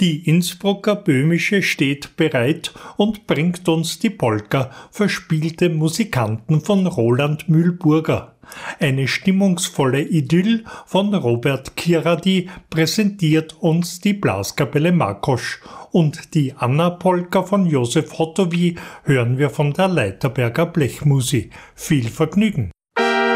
Die Innsbrucker Böhmische steht bereit und bringt uns die Polka Verspielte Musikanten von Roland Mühlburger. Eine stimmungsvolle Idyll von Robert Kieradi präsentiert uns die Blaskapelle Makosch und die Anna-Polka von Josef Hotowy hören wir von der Leiterberger Blechmusik. Viel Vergnügen!